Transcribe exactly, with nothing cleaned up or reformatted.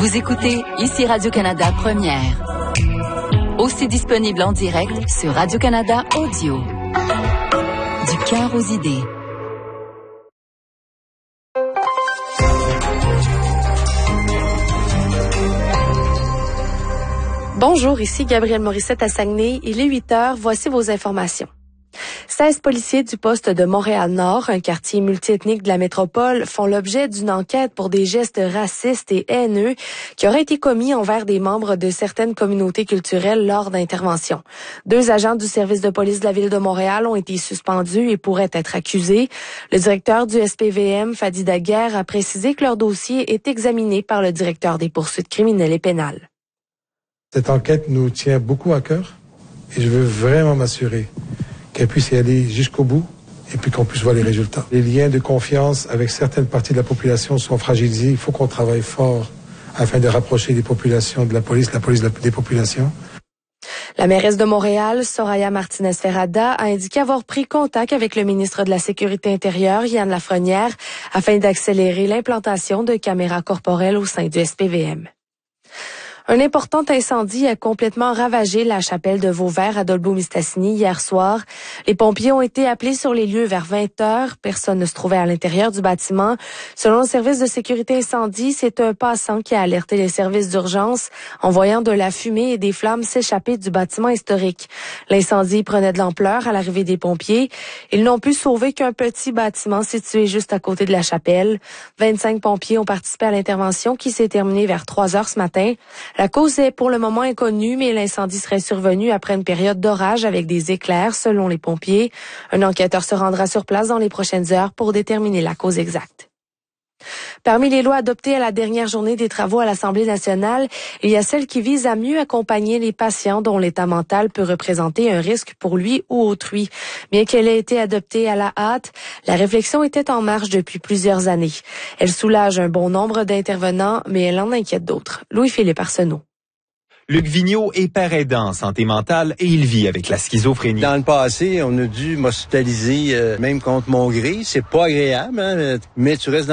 Vous écoutez ici Radio-Canada Première. Aussi disponible en direct sur Radio-Canada Audio. Du cœur aux idées. Bonjour, ici Gabrielle Morissette à Saguenay. Il est huit heures. Voici vos informations. seize policiers du poste de Montréal-Nord, un quartier multiethnique de la métropole, font l'objet d'une enquête pour des gestes racistes et haineux qui auraient été commis envers des membres de certaines communautés culturelles lors d'interventions. Deux agents du service de police de la ville de Montréal ont été suspendus et pourraient être accusés. Le directeur du S P V M, Fadi Daguerre, a précisé que leur dossier est examiné par le directeur des poursuites criminelles et pénales. Cette enquête nous tient beaucoup à cœur et je veux vraiment m'assurer qu'elle puisse y aller jusqu'au bout et puis qu'on puisse voir les résultats. Les liens de confiance avec certaines parties de la population sont fragilisés. Il faut qu'on travaille fort afin de rapprocher les populations de la police, la police des populations. La mairesse de Montréal, Soraya Martinez-Ferrada, a indiqué avoir pris contact avec le ministre de la Sécurité intérieure, Yann Lafrenière, afin d'accélérer l'implantation de caméras corporelles au sein du S P V M. Un important incendie a complètement ravagé la chapelle de Vauvert à Dolbeau-Mistassini hier soir. Les pompiers ont été appelés sur les lieux vers vingt heures. Personne ne se trouvait à l'intérieur du bâtiment. Selon le service de sécurité incendie, c'est un passant qui a alerté les services d'urgence en voyant de la fumée et des flammes s'échapper du bâtiment historique. L'incendie prenait de l'ampleur à l'arrivée des pompiers. Ils n'ont pu sauver qu'un petit bâtiment situé juste à côté de la chapelle. vingt-cinq pompiers ont participé à l'intervention qui s'est terminée vers trois heures ce matin. La cause est pour le moment inconnue, mais l'incendie serait survenu après une période d'orage avec des éclairs, selon les pompiers. Un enquêteur se rendra sur place dans les prochaines heures pour déterminer la cause exacte. Parmi les lois adoptées à la dernière journée des travaux à l'Assemblée nationale, il y a celle qui vise à mieux accompagner les patients dont l'état mental peut représenter un risque pour lui ou autrui. Bien qu'elle ait été adoptée à la hâte, la réflexion était en marche depuis plusieurs années. Elle soulage un bon nombre d'intervenants, mais elle en inquiète d'autres. Louis-Philippe Arsenault. Luc Vigneault est père aidant en santé mentale et il vit avec la schizophrénie. Dans le passé, on a dû m'hospitaliser euh, même contre mon gré. C'est pas agréable, hein, mais tu restes dans